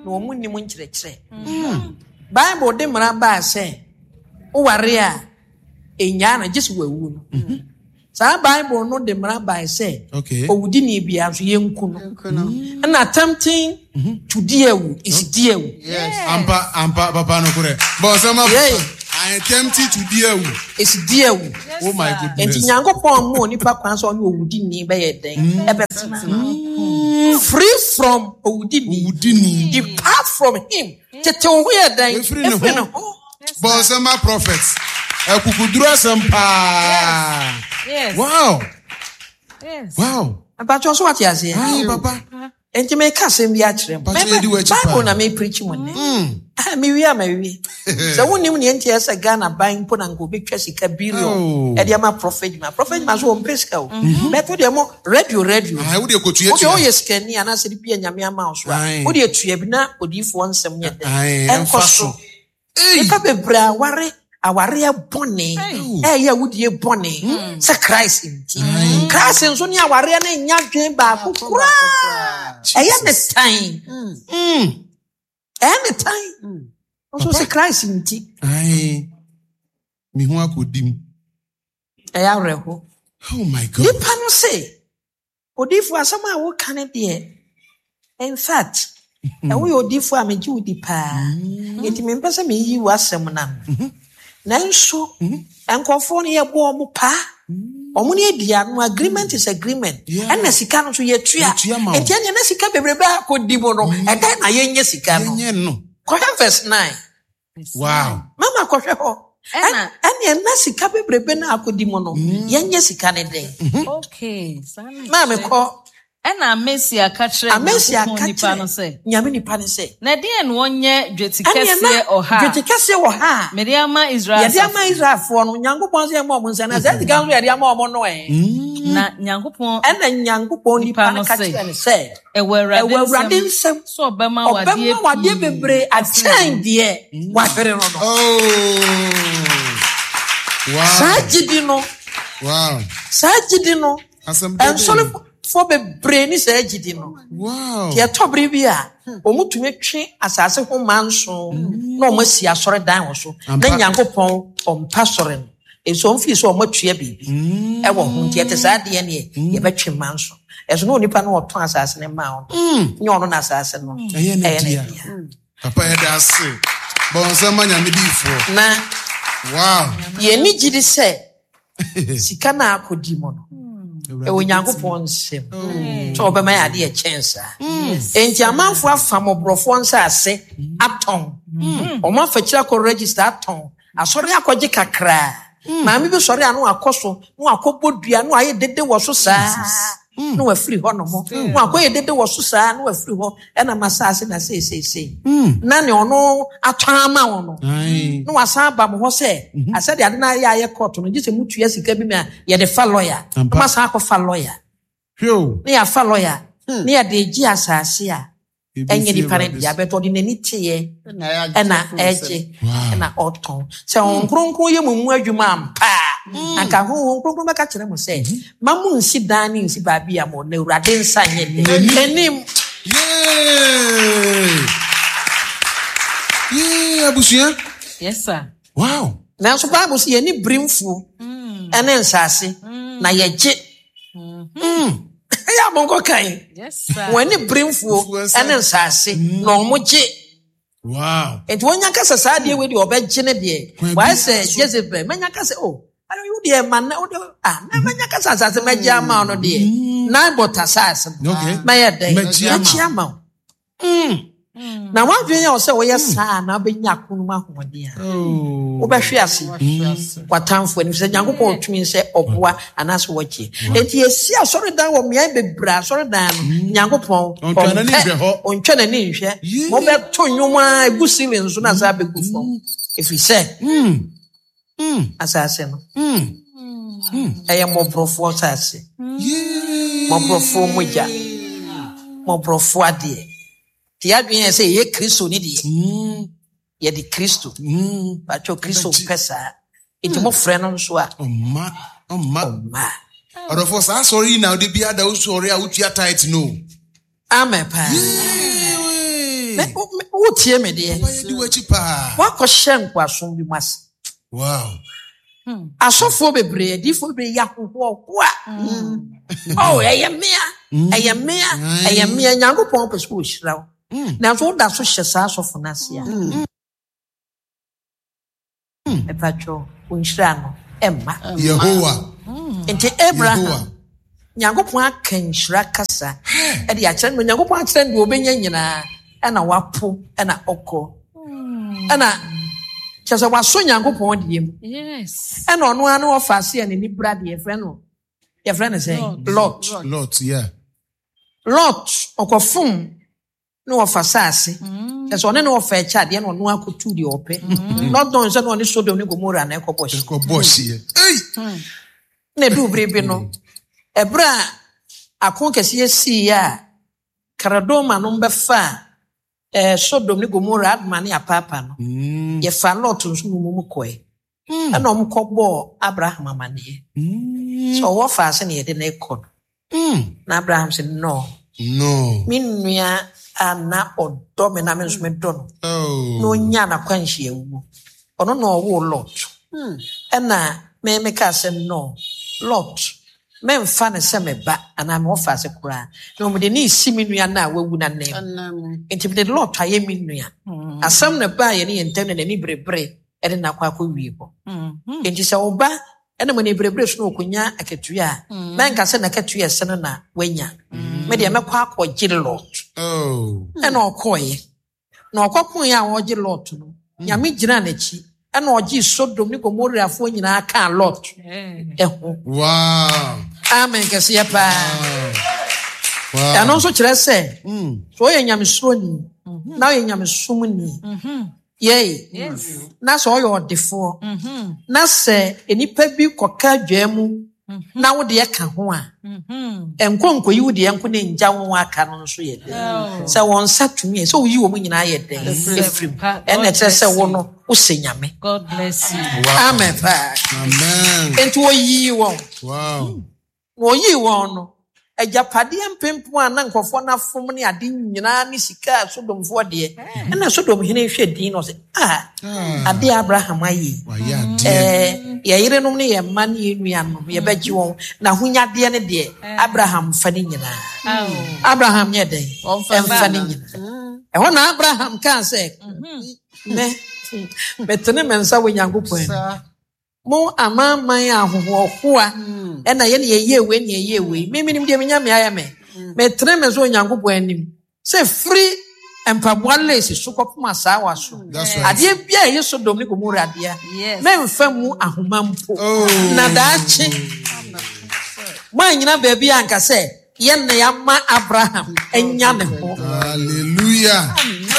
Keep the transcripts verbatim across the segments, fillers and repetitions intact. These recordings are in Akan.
no mu ni mu nkyerɛkyerɛ. Bible de mara ba sɛ o ware a enya na gye so wawu no. Sa Bible no de mara ba sɛ owudi ni bia so yenku no. And attempting to deal is deal. Yes. Ampa ampa papa no kore. But some of I attempted to deal is deal. Oh my goodness. And Nyankopɔn mo nipa kwan so no owudi ni be ye den. Free from owudi ni. Depart from him. Tete wo ye den. Free no. But some prophets. Ekukudura sampa. Yes. Wow. Yes. Wow. About you so what you say? Wow, papa. And you make us in the atrium. Bible na me preach one. Ah, me we are me we. So when you need to say Ghana buying put and go big Jessica Birio. E dia ma prophet ma. Prophet ma so pesca o. Me to dia mo radio radio. Ah, wo dia ko tue tue. O ye scan ni ana se di pia nyame ama so. O dia tue bi na odifo nsem nye de. Enko so. E pa bebra ware aware bone. Eh ya wudie bone. Se Christ inti. Christ nso ni aware na nya dwen ba kokura. Eh ya the time. Mm. Any time. Also se Christ inti. Ai. Mi ho akodim. Eh ya reho. Oh my God. Nipa no say odifo asama wo kan de. In fact, e wo odifo a meji odi pa. Enti me mpese me yi wasem na. Nanso enkofo ne ye bo omo pa. Omo ne dia no agreement is agreement. And na sika no so ye tua. Enti anya na sika bebrebe akodi mo no. E dan na ye nye sika no. Nye no. Ko verse nine. Wow. Mama ko hwe ho. Ena anya na sika bebrebe na akodi mo no. Ye nye sika ne den. Okay. Mama ko Ena Mesia katre Amesia nipa no se. Nyame nipa ne se. Na de no onye dwetikase oha. Dwetikase oha. Mediama Israel. Mediama Israel fo no Nyankopon se mo mo nsa na se diga no yediama mo no eh. Na Nyankopon ena Nyankopon nipa no katre ne se. Ewurade nsem so obema wade obema wade bebre aten de wa fere no no. Oh. Wow. Sajidi no. Wow. Sajidi no. Asem for be brainy surgery no. Wow. Tia tobri bi a omutumi twe asase ho manso na omasi asore dan wo so na Nyankopon ompa sore no eso mfi so omatua bibi e wo ho ntia te saa de ne ye betwe manso eso no nipa no oton asase ne ma wo nye ono na asase no eye ne dia papa e da se bon se manya me difo na wow ye ni gidi se sika na akodi mo no e wo Nyankopon nsem so obema ya de chance enti amanfo afam obrofo nsa ase aton omo afakira ko register aton asori akoje kakra maami bi sori anu akoso no akobodua no aye dede wo so saa no afiri ho no mo no akoye dede wo so saa no afiri ho e na masase na sei sei sei na ne ono aton ama wo no no wasan ba mo ho se ase de ade na ya ye court no gise mutua sika bi me ye de fa lawyer masan akọ fa lawyer ne ya fa lawyer ne ya de ji asase a enye di parent ya beto di nani tiye ena eje ena oton se onkronkron ye mumu adwuma ampa anka ho onkronkron beka kire mo se mamu nsi dan ni nsi ba bia mo na urade nsa nye enim yeah yeah abusia yes sir wow na so Bible say ni brimfu ene nsase na ye je mm ya bongo kai yes sir when ni brimfu ene nsase na omoje wow enti wonya kasa saa de we de obeje ne de why say Jezebel manya kasa oh ana you de man na ah na manya kasa sase meje ama no de na bota sase okay my day meje ama mm na wa dwen ya o se wo yesa na benya kunu ma homode a wo be hwe ase kwatamfo ni se Nyankopon twin se oboa anaso wachi enti esi asore dan wo mia bebra asore dan Nyankopon ontwana ni hwe ho ontwana ni hwe mo be to nwuma egusile nso na za be gufo if you say mm mm asase no mm mm eye mo brofo asase yeah mo brofo moja mo brofo ade Tia bien say ye Kristo ni die. Mm. Ye di Kristo. Mm. Ba cho Kristo pesa. Iti mo freno nso a. Oma, oma. Oma. Orofo sa sorry now de bia da sorry a utua tight no. Amen pa. Wo tie me de. Wa ko hye nkwaso bi mas. Wow. Asofo bebre, difo bebre yakoho kwa. Oh, eyemia, eyemia, eyemia Nyankopɔn pɛ so hyira. Na so da so hye saa asofo na se a. E patcho, unhyira no emma. Yehowa. Enti Abraham. Nyankopɔn aka nhyira kasa. E de akyere no Nyankopɔn akyere no obenya nyina. Ana wapo, ana okɔ. Ana Chasa waso Nyankopɔn die mu. Yes. And on one of us here, and any brad, your friend, your friend is saying, Lot. Lot, yeah. Lot, or Kofum, no of assassin. As on no fair chat, the one who could to the open. Not done, so only so don't go more than Echo Bosch. Echo Bosch, hey. Ne do bribino. A bra, a conquest, yes, see ya. Caradoma number five. Eh, Sodom ni Gomorrah mani a papa no. Ye fa Lot nso mu koe. E na om kɔbɔ Abraham amane. So wo fa ase na ye de na ekɔ. Na Abraham said no. No. Min nua ana ɔdɔ me na me nso me dɔ no. Oh. No nya na kwanhye awu. Ɔno na ɔwo Lot. E na me me ka se no. Lot. Me mfa ne se me ba ana me wo fa ase kura. No me de ni isi mi nua na wawu na ne. Enti de Lot aye mi nua. Asam na ba ye ne yentem na ni brebre e de na kwa kwa wie bo. Enti se oba e na mo ne brebre so no okonya akatua. Na nka se na akatua se no na wanya. Me de me kwa akɔgye Lot. Oh. E na ɔkɔye. Na ɔkɔkon ya ɔgye Lot no. Nyame gyina na chi. E na ɔgye Sodom ni Gomorrah fo nyina ka Lot. Eho. Wow. Amen kase ya pa. Wow. Ya no so kyerɛ sɛ. So ye nyamesuro ni. Na ye nyamesom ni. Yey. Yes. Na so ye odefo. Mhm. Na sɛ enipa bi kɔka dwamu. Na wo de ka ho a. Mhm. Enkonko yi wo de enko ne ngya wo aka no so ye de. Sɛ won satumi sɛ wo yi wo mu nyina ye de. Efrim. Ɛna kyerɛ sɛ wo no wo se nyame. God bless you. Wow. Amen pa. Amen. Enti wo yi wo. Wow. Wo yi wo no. Ejapade empempo ana nkofo na fom ne ade nyina ne sika Sodomfo de. Na Sodom hene hwe din no se ah ade Abraham ayi. Eh ye yire no ne ye ma ne ye nua no ye bagye won na hunyade ne de Abraham fa ne nyina. Abraham ye den emfa ne nyina. E ho na Abraham kan se me betene mensa wo Nyankopɔn. Mo amaman ahohohoa e na ye ne ye we ne ye we me minim de menya me ayame me tre me so Nyankopɔn anim se free empaboale si sokopom asa waso ade bia ye Sodom ni Gomorrah ade me mfa mu ahomampo na daache ma nyina ba bia anka se ye ne ya ma Abraham enya ne ho. Hallelujah.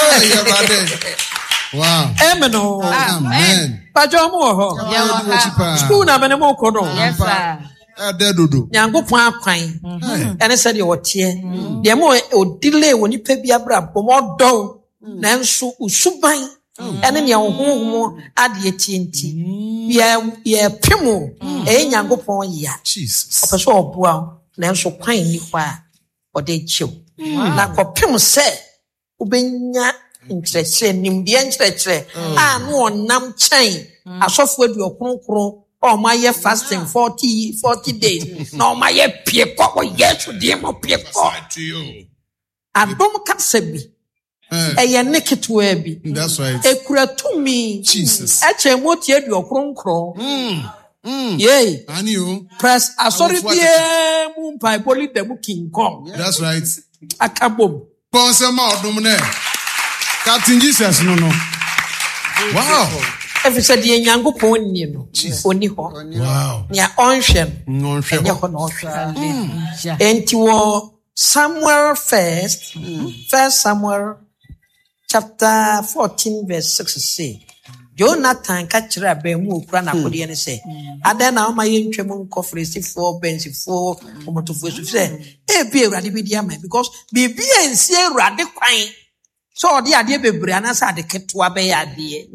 Wow. Amen. Amen. Pajo mo ho. School na bene mo ko no. Yes sir. Adedodo. Nyankopɔn akwan. Ene se de wotie. De mo odile woni pa bi abra bomo dɔw. Nanso usuban. Ene ne honhom ade etienti. Ye ye pemo. E Nyankopɔn ya. Jesus. Opeso oboa. Nanso kwan ni kwa ode chiw. Na kopem se ubenya interest nim de interest ah no onam kyɛn asɔfo adu okronkron o ma ye fasting forty days na o ma ye pie kɔ o yesu de mo pie kɔ adom kasabi eye neketwa bi that's right ekura tumi Jesus eche motie adu okronkron mm mm yey ani o press asori bie mu pai boli dem king kong that's right akabom ponsema odum ne Captain Jesus no no. Wow. If it's a dear Nyankopɔn ni no. Oni ho. Wow. Nya onhwem. Onhwem. Nya ho no hwem. Enti wo Samuel first. First Samuel chapter fourteen verse six say. Jonathan ka kira ba mu okura na kode ne say. Ada na ma ye ntwem nkofresifo bensifo omotofo su say. E bi Awurade bi di ama because bibi ensi Awurade kwan. So the idea be briana sa de ketwa be ade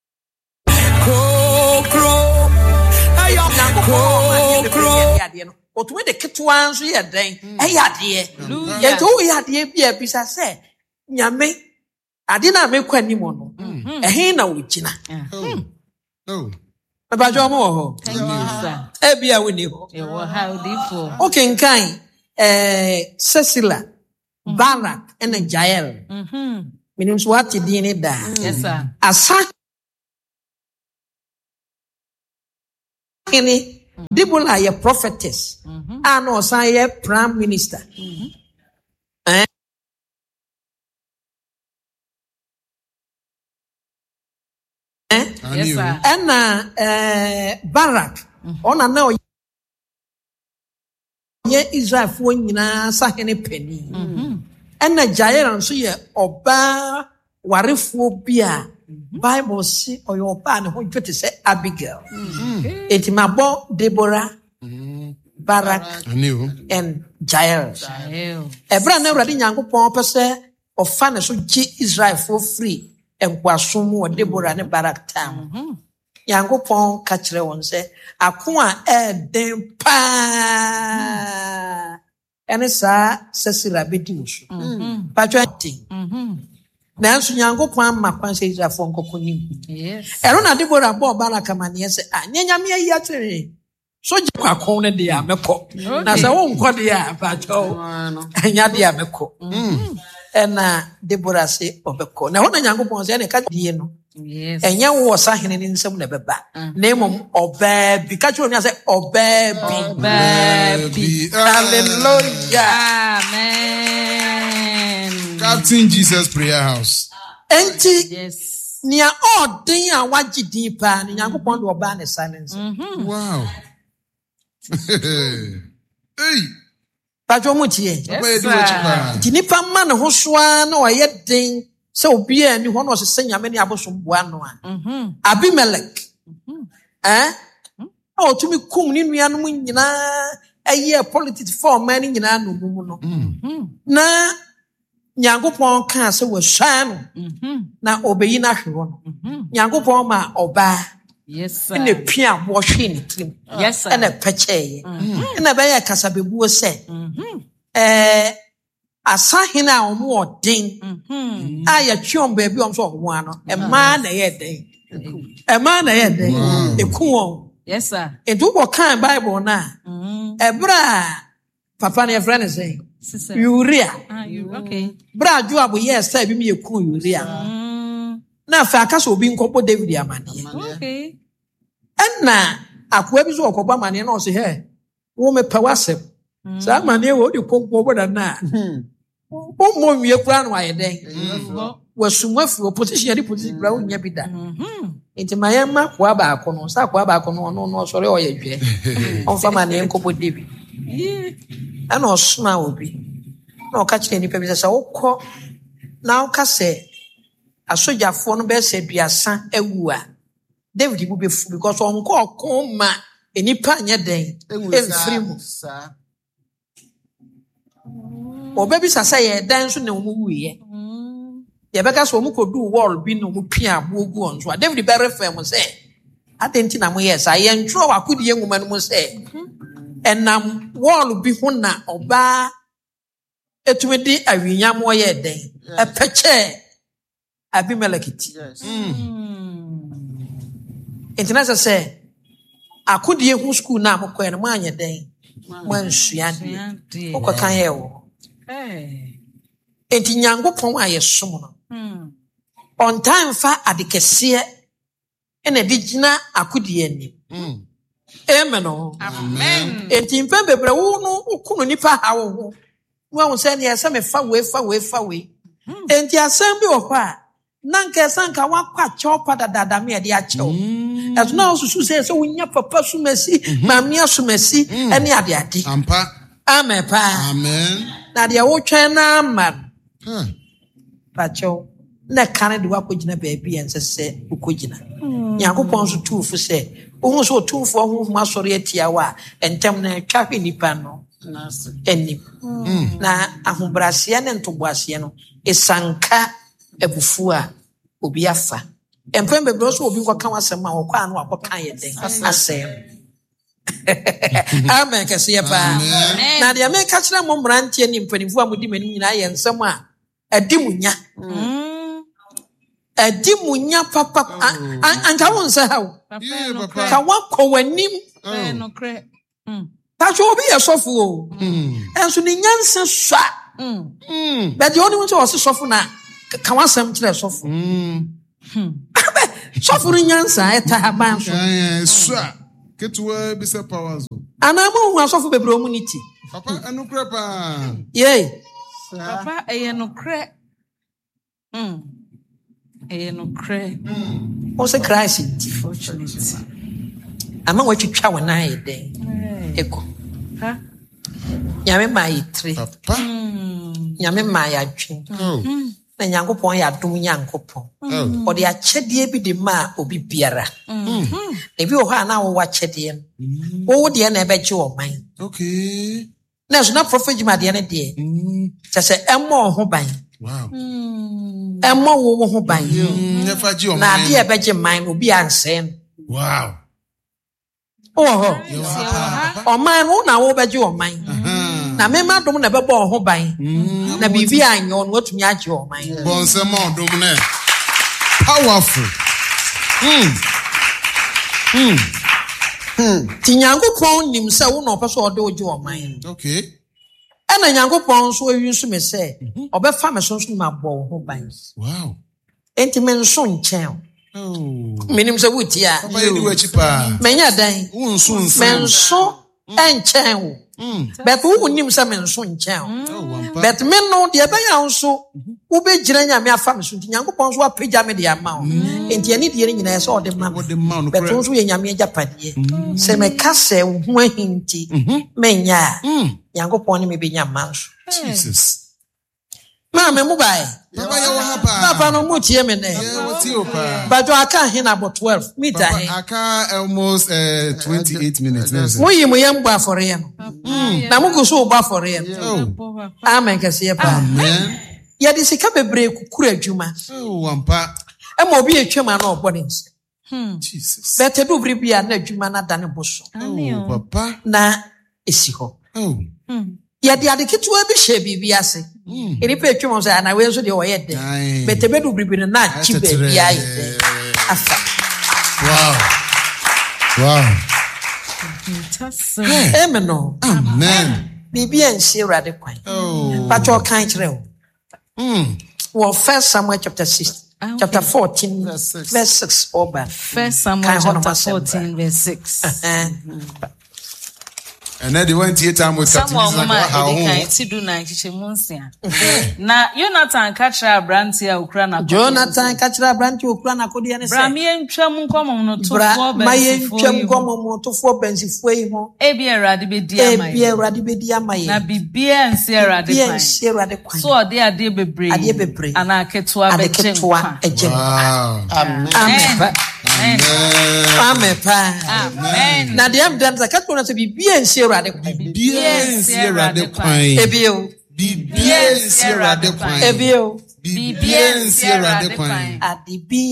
kokro ayo kokro otumi de ketwa nso ye den e ya de ye to ya de bia bisa se nyame ade na mekwa ni mo no e he na wogina Oh. Baba jo mo ho. Thank you, sir. E bia woni ho. E wo how deep. Okay, nkan eh Cecilia Barak and Jael. Mhm. Meaning what you did da. Yes, sir. Asa Any Debola ye prophetess. And also ye prime minister. Eh? Yes, sir. And uh, Barak on a now ye Israel for nyina sahene penny. And the giant so ye oba warifo bia Bible say or your ban who to say Abigail. It mabo Deborah, Barak, and Jael. Ebra na ready Nyankopon pese of fan so gi Israel for free and kwasum or Deborah and Barak town. Nyankopon ka kire won say akoa e den pa. And sa Cecilia Bedius. Patrick. Nanso Nyankopon amma kwan se Israelfo nkokoni. Yes. Ero na Deborah bo Barak amane se ah nyanyame ayi atere. So je kwakon ne de amekọ. Na se wo nkọ de a pacho. Anya de amekọ. Ena Deborah se obekọ. Na ho na Nyankopon se ne ka die no. Yes. Enya wo sahene ni nsem na beba. Na emom oba bi ka cho ni se oba bi. Baby. Hallelujah. Amen. Captain Jesus Prayer House. Enti Yes. nia odin a wagidi pa ni Nyankopon de oba ne silence. Wow. Hey. Pacho mutie. Yes, sir. Ti nipa ma ne ho soa na oye den se obi ani ho no se nyame ne abosomboa no a. Mhm. Abimelech. Eh? O tumi kum ni nuanom nyina eye politics for man nyina no mu no. Na Nyankopon ka se wo hwa no. Na obeyi na hwe no. Nyankopon ma oba. Yes, sir. Ne pia bo hwe ni trim. Yes, sir. Ena pecheye. Ena be ya kasabebuo se. Eh asahene a omo odin. Aya twom ba bi om so omo ano. E ma na ye den. E ma na ye den. E ku on. Yes, sir. E do go kan Bible na. E bra papa na friend say. Sister. Uriah. Ah, you okay? Bra Joab yes say bi me eku Uriah. Na fa aka so obi nkopo David amane. Okay. Enna akwa bi so okoba amane na o se he wo me pa wasem. Sa amane wo di konko boda na. Wo mo wie kura no aye den. Wasumwafu opposition di position bra wonya bi da. Enti mayema kwa ba akono sa kwa ba akono no no sori o ye dwe. On fa amane nkopo David. Ana osuma obi. Na o ka kire ni pe bi se wokọ na o ka se asojafo no be se duasa awu a David bu befu because on ko okon ma enipa anye den emfiri mu obebi sasa ye dan so na omu wuye ye beka so omu kodu wall bi no mu pia abogu on so David be refem se atenti na mo yes aye ntro wakudi enwuma no mu se enam wall bi ho na oba etumedi awinyam wo ye den epeche Abimelech. Yes. International say akudie hu school na amkọ en mo anye den mo ansua de okọ kan ye wo eh enti Nyankopon aye som no on time fa adekese ena di gina akudie ni amen amen enti mpa bebre wo no ukunu nipa ha wo ho wo se ne yesa me fa we fa we fa we enti asem bi wo kwa nanka sanka wakwa chopa dadada me de achew eto na osusu se se wonya papa sumasi mami asumasi ene ade ade ampa amen pa amen na de wo twen na man hmm pacho na kan de wakogina baabi ensese ukogina Nyankopon so tufu se ohun so tufu ohun ma sori atia wa entem na twahwe nipa no eni na ahobrase ne ntoboase no esanka ebufua obi afa empem bebre so obi kwa kan wasem ma okwa anu akokan ye den asem Amen kase pa. Na de me ka kire mo mrantie ni mpanimfu amudi mani nyina ye nsem a adi munya. Mm. Adi munya papa anta won sa hawo. Papa. Ka wakọ wanim. Eh no kre. Mm. Ta so obi ye sofo o. Mm. Enso ni nyansa swa. Mm. Mm. But the only one to sofo na ka wasam kire sofo. Mm. Hmm. Sofo ni nyansa eta haban so. Eh swa. Ketwa bi se powers. Ana mo hu asofo bebre omunity. Papa anu kre pa. Yey. Papa e no kre. Mm. E no kre. Mm. O se Christ fortunate. Ama watwitwa wona ayede. Eko. Ha? Nyame ma yitri. Papa. Mm. Nyame ma yadwen. Oh. Na Nyankopon ya dum Nyankopon. Oh. O de akyede bi de ma obi biara. Mm. Ebi o ha na wo wakyede no. Wo de na ebeje o man. Okay. Na so na prophet jima de na de. Mm. Tese emo ho ban. Wow. Mm. Emo wo ho ban. Mm. Nefa ji o man. Na de ebeje man obi ansen. Wow. Oh ho. O man wo na wo beje o man. Na me ma dum na bebo ho ban. Na bibi anyo no watumi age o man. Bonse ma dum na. Powerful. Mm. Mm. Hmm. Ti Nyankopon nim se wo no peso ode oje o man. Okay. Ena Nyankopon so awinsu me se obefa me so so ma bo ho ban. Wow. Enti me nso nchen. Oh. Minim se wutia. Papa ye di wachi pa. Menya dan. Unso nso. Me nso enchen wo. Mm. But wo nim se me nso nchen. Oh, but me no de be ya nso wo be gira nya me afa me so nti Nyankopon so apagya me de ama wo. Enti ani de nyina se ode ma. But wo so ye nyame agapade. Se me ka se wo ho ahinti. Menya. Nyankopon ni me be nya manso. Jesus. Ma me mu bai. Papa ya wa pa. Papa no mu tie me ne. Yeah, what you pa. But you aka hin about twelve meter hin. Aka almost uh, twenty-eight minutes. Mo yi mo yam gba for ye no. Na mo go so gba for ye. Oh. Amen kase pa. Amen. Ya di sika bebre kukura adwuma. Oh, wampa. E mo bi etwema na obodins. Hmm. Jesus. Bete do bri bia na adwuma na dane boso. Oh, papa. Na esi ho. Oh. Hmm. Ya di ade ketewa bi hye bibi ase. Eri pe etwema so na we so de wo ye de. Bete be do bri bi na chi be bia ye. Afa. Wow. Wow. Hey. Amen no. Amen. Bibi en shi rade kwan. Oh. Pacho kan kire o. Mm. Well, First Samuel chapter six, okay. chapter fourteen, verse six. verse six. Over. First Samuel chapter fourteen, verse six. Uh-huh. And then they went here time with Samuel mama edikan ti do na chichemunsia. Na Jonathan katra abranti a okura na Jonathan katra abranti okura na kodi ene se. Bra me ntwam nkomom no tofo ben. Ma ye ntwam nkomom no tofo bensifo yi ho. E bi erade be di amaye. E bi erade be di amaye. Na bibia nse erade kwan. Bibia nse erade kwan. So ode ade bebre. Ade bebre. Ana ketua be jem. Wow. Amen. Amen. Amen. Amen. Amen. Na de am dan zakatwa na se bibia nse erade kwan. Bibia Sierra de Quine. Ebio. Bibia Sierra de Quine. Ebio. Bibia Sierra de Quine. Adibi